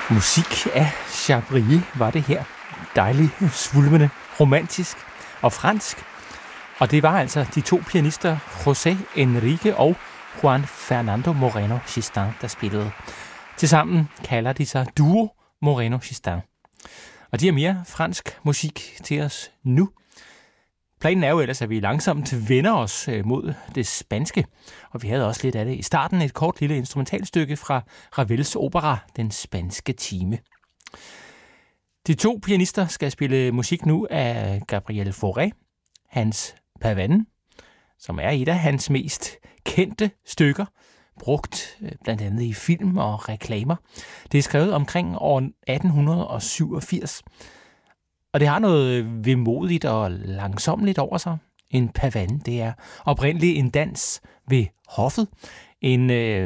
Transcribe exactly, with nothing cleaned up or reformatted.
Musik af Chabrier var det her. Dejligt, svulmende, romantisk og fransk. Og det var altså de to pianister, José Enrique og Juan Fernando Moreno Gistin, der spillede. Tilsammen kalder de sig Duo Moreno Gistin. Og de har mere fransk musik til os nu. Planen er jo ellers, at vi langsomt vender os mod det spanske. Og vi havde også lidt af det i starten, et kort lille instrumentalstykke fra Ravels opera, Den spanske time. De to pianister skal spille musik nu af Gabriel Fauré, hans Pavane, som er et af hans mest kendte stykker, brugt blandt andet i film og reklamer. Det er skrevet omkring år atten syvogfirs, og det har noget vemodigt og langsommeligt over sig. En pavane, det er oprindeligt en dans ved hoffet, en øh,